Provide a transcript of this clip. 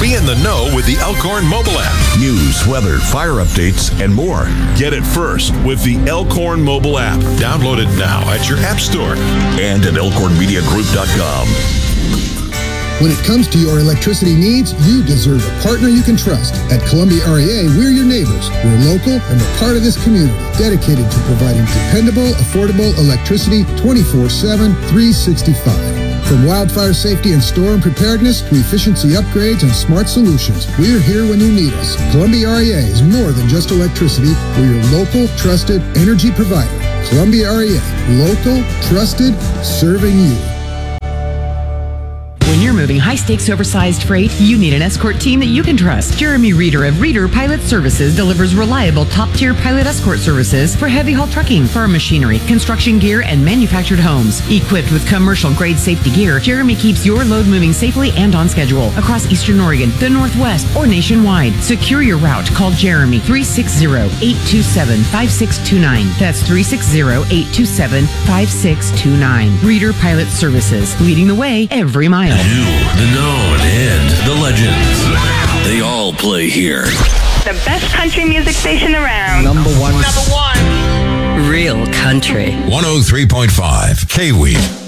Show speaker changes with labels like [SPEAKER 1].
[SPEAKER 1] Be in the know with the Elkhorn mobile app.
[SPEAKER 2] News, weather, fire updates, and more.
[SPEAKER 1] Get it first with the Elkhorn mobile app. Download it now at your app store.
[SPEAKER 2] And at elkhornmediagroup.com.
[SPEAKER 3] When it comes to your electricity needs, you deserve a partner you can trust. At Columbia REA, we're your neighbors. We're local and we're part of this community, dedicated to providing dependable, affordable electricity 24/7, 365. From wildfire safety and storm preparedness to efficiency upgrades and smart solutions, we're here when you need us. Columbia REA is more than just electricity. We're your local, trusted energy provider. Columbia REA, local, trusted, serving you.
[SPEAKER 4] When you're moving high-stakes, oversized freight, you need an escort team that you can trust. Jeremy Reeder of Reeder Pilot Services delivers reliable, top-tier pilot escort services for heavy-haul trucking, farm machinery, construction gear, and manufactured homes. Equipped with commercial-grade safety gear, Jeremy keeps your load moving safely and on schedule across Eastern Oregon, the Northwest, or nationwide. Secure your route. Call Jeremy 360-827-5629. That's 360-827-5629. Reeder Pilot Services, leading the way every mile.
[SPEAKER 5] New, the known, and the legends. They all play here.
[SPEAKER 6] The best country music station around.
[SPEAKER 7] Number one.
[SPEAKER 6] Real country.
[SPEAKER 1] 103.5 K-Weed.